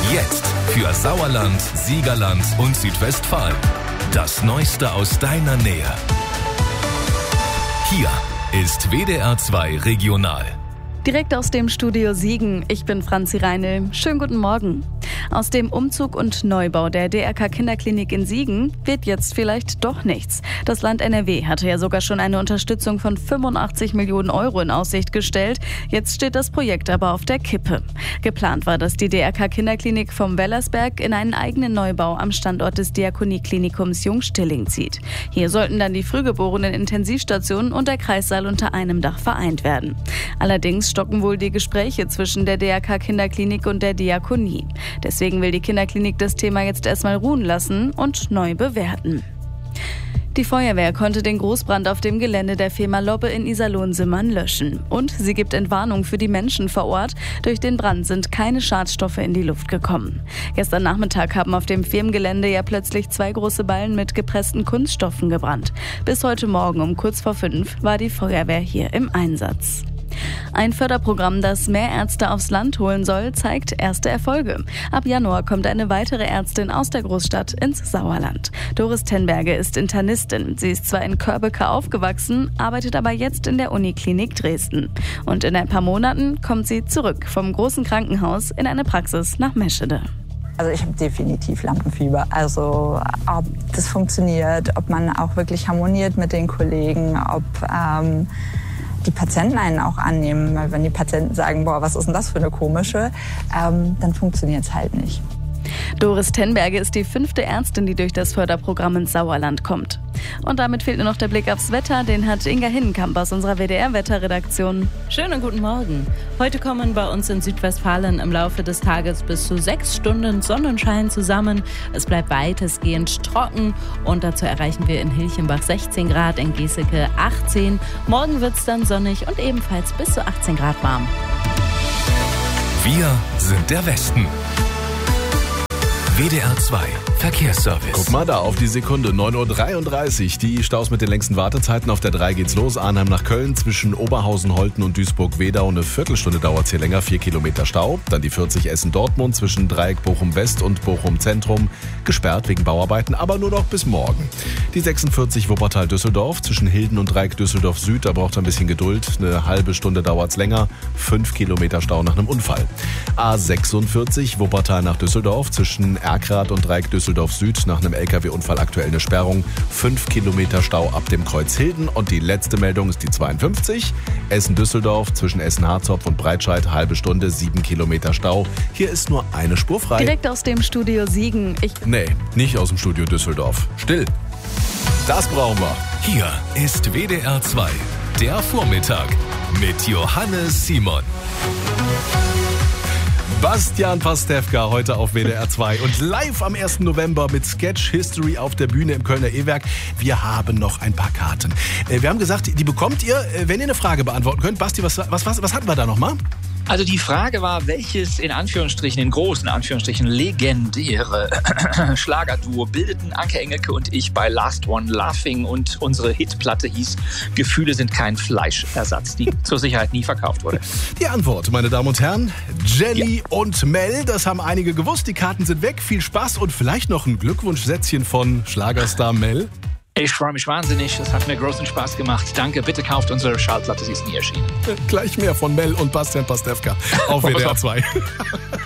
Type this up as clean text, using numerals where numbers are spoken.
Jetzt für Sauerland, Siegerland und Südwestfalen. Das Neueste aus deiner Nähe. Hier ist WDR 2 Regional. Direkt aus dem Studio Siegen. Ich bin Franzi Reinl. Schönen guten Morgen. Aus dem Umzug und Neubau der DRK Kinderklinik in Siegen wird jetzt vielleicht doch nichts. Das Land NRW hatte ja sogar schon eine Unterstützung von 85 Millionen Euro in Aussicht gestellt. Jetzt steht das Projekt aber auf der Kippe. Geplant war, dass die DRK Kinderklinik vom Wellersberg in einen eigenen Neubau am Standort des Diakonieklinikums Jungstilling zieht. Hier sollten dann die frühgeborenen Intensivstationen und der Kreissaal unter einem Dach vereint werden. Allerdings stocken wohl die Gespräche zwischen der DRK Kinderklinik und der Diakonie. Deswegen will die Kinderklinik das Thema jetzt erstmal ruhen lassen und neu bewerten. Die Feuerwehr konnte den Großbrand auf dem Gelände der Firma Lobbe in Iserlohn-Simmern löschen. Und sie gibt Entwarnung für die Menschen vor Ort. Durch den Brand sind keine Schadstoffe in die Luft gekommen. Gestern Nachmittag haben auf dem Firmengelände ja plötzlich 2 große Ballen mit gepressten Kunststoffen gebrannt. Bis heute Morgen um kurz vor 5 war die Feuerwehr hier im Einsatz. Ein Förderprogramm, das mehr Ärzte aufs Land holen soll, zeigt erste Erfolge. Ab Januar kommt eine weitere Ärztin aus der Großstadt ins Sauerland. Doris Tenberge ist Internistin. Sie ist zwar in Körbeke aufgewachsen, arbeitet aber jetzt in der Uniklinik Dresden. Und in ein paar Monaten kommt sie zurück vom großen Krankenhaus in eine Praxis nach Meschede. Also ich habe definitiv Lampenfieber. Also ob das funktioniert, ob man auch wirklich harmoniert mit den Kollegen, ob die Patienten einen auch annehmen. Weil wenn die Patienten sagen, boah, was ist denn das für eine komische, dann funktioniert es halt nicht. Doris Tenberge ist die 5. Ärztin, die durch das Förderprogramm ins Sauerland kommt. Und damit fehlt nur noch der Blick aufs Wetter. Den hat Inga Hinnenkamp aus unserer WDR-Wetterredaktion. Schönen guten Morgen. Heute kommen bei uns in Südwestfalen im Laufe des Tages bis zu 6 Stunden Sonnenschein zusammen. Es bleibt weitestgehend trocken und dazu erreichen wir in Hilchenbach 16 Grad, in Geseke 18. Morgen wird es dann sonnig und ebenfalls bis zu 18 Grad warm. Wir sind der Westen. WDR 2 Verkehrsservice. Guck mal da auf die Sekunde, 9:33 Uhr. Die Staus mit den längsten Wartezeiten. Auf der 3 geht's los. Arnheim nach Köln zwischen Oberhausen, Holten und Duisburg-Wedau. Eine Viertelstunde dauert's hier länger, 4 Kilometer Stau. Dann die 40 Essen-Dortmund zwischen Dreieck Bochum-West und Bochum-Zentrum. Gesperrt wegen Bauarbeiten, aber nur noch bis morgen. Die 46 Wuppertal-Düsseldorf zwischen Hilden und Dreieck Düsseldorf-Süd. Da braucht er ein bisschen Geduld. Eine halbe Stunde dauert's länger. 5 Kilometer Stau nach einem Unfall. A46 Wuppertal nach Düsseldorf zwischen Erkrath und Dreieck Düsseldorf-Süd nach einem LKW-Unfall aktuell eine Sperrung. 5 Kilometer Stau ab dem Kreuz Hilden. Und die letzte Meldung ist die 52. Essen-Düsseldorf zwischen Essen-Harzopf und Breitscheid. Halbe Stunde, 7 Kilometer Stau. Hier ist nur eine Spur frei. Direkt aus dem Studio Siegen. Nee, nicht aus dem Studio Düsseldorf. Still. Das brauchen wir. Hier ist WDR 2, der Vormittag mit Johannes Simon. Bastian Pastewka heute auf WDR 2 und live am 1. November mit Sketch History auf der Bühne im Kölner E-Werk. Wir haben noch ein paar Karten. Wir haben gesagt, die bekommt ihr, wenn ihr eine Frage beantworten könnt. Basti, was hatten wir da nochmal? Also die Frage war, welches in Anführungsstrichen, in großen Anführungsstrichen, legendäre Schlagerduo bildeten Anke Engelke und ich bei Last One Laughing, und unsere Hitplatte hieß Gefühle sind kein Fleischersatz, die zur Sicherheit nie verkauft wurde. Die Antwort, meine Damen und Herren, Jelly und Mel, das haben einige gewusst. Die Karten sind weg, viel Spaß und vielleicht noch ein Glückwunschsätzchen von Schlagerstar Mel. Ich freue mich wahnsinnig, es hat mir großen Spaß gemacht. Danke, bitte kauft unsere Schallplatte, sie ist nie erschienen. Gleich mehr von Mel und Bastian Pastewka auf WDR 2.